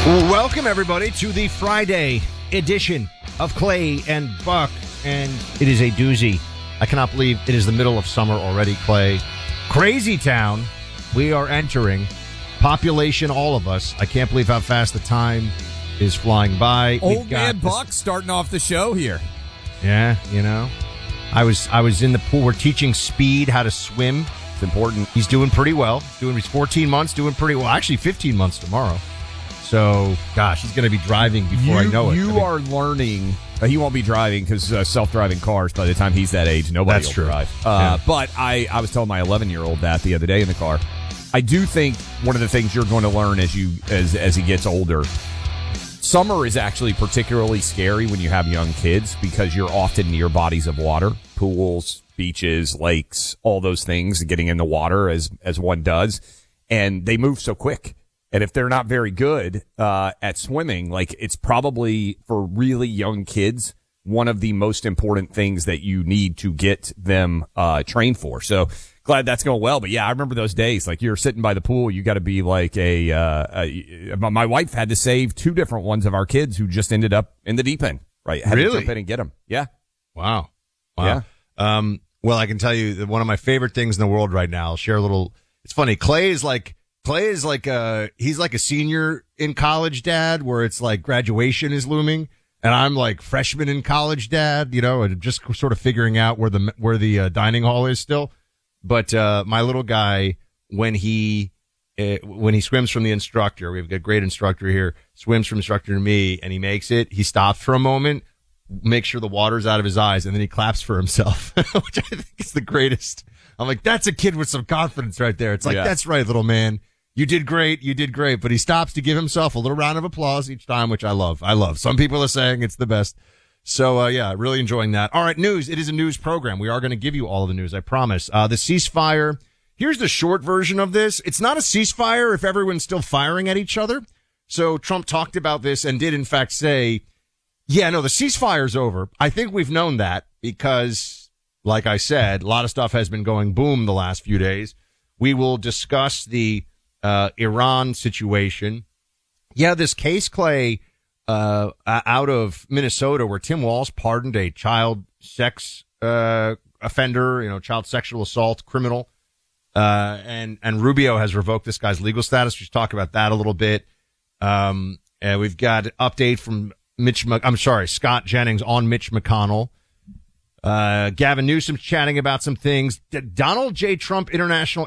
Welcome, everybody, to the Friday edition of Clay and Buck, and it is a doozy. I cannot believe it is the middle of summer already, Clay. Crazy town we are entering. Population, all of us. I can't believe how fast the time is flying by. Old man Buck starting off the show here. Yeah, you know. I was in the pool. We're teaching Speed how to swim. It's important. He's doing pretty well. He's 14 months, doing pretty well. Actually, 15 months tomorrow. So, gosh, he's going to be driving before I know it. You are learning. He won't be driving because self-driving cars, by the time he's that age, nobody will drive. But I was telling my 11-year-old that the other day in the car. I do think one of the things you're going to learn as he gets older, summer is actually particularly scary when you have young kids because you're often near bodies of water, pools, beaches, lakes, all those things, getting in the water as one does, and they move so quick. And if they're not very good at swimming, like it's probably for really young kids one of the most important things that you need to get them trained for. So glad that's going well. But yeah, I remember those days. Like you're sitting by the pool, you got to be like my wife had to save two different ones of our kids who just ended up in the deep end. Right? Had to jump in and get them. Yeah. Wow. Yeah. Well, I can tell you that one of my favorite things in the world right now. I'll share a little. It's funny. Clay is like he's like a senior in college dad where it's like graduation is looming, and I'm like freshman in college dad, you know, and just sort of figuring out where the dining hall is still. But my little guy, when he swims from the instructor, we have a great instructor here, swims from instructor to me, and he makes it. He stops for a moment, makes sure the water's out of his eyes, and then he claps for himself, which I think is the greatest. I'm like, that's a kid with some confidence right there. It's like, That's right, little man. You did great. But he stops to give himself a little round of applause each time, which I love. Some people are saying it's the best. So, really enjoying that. All right, news. It is a news program. We are going to give you all of the news, I promise. The ceasefire. Here's the short version of this. It's not a ceasefire if everyone's still firing at each other. So Trump talked about this and did, in fact, say, the ceasefire's over. I think we've known that because, like I said, a lot of stuff has been going boom the last few days. We will discuss the Iran situation. Yeah, this case, Clay, out of Minnesota where Tim Walz pardoned a child sex offender, child sexual assault criminal. And Rubio has revoked this guy's legal status. We'll talk about that a little bit. We've got an update from Scott Jennings on Mitch McConnell. Gavin Newsom's chatting about some things. Donald J. Trump International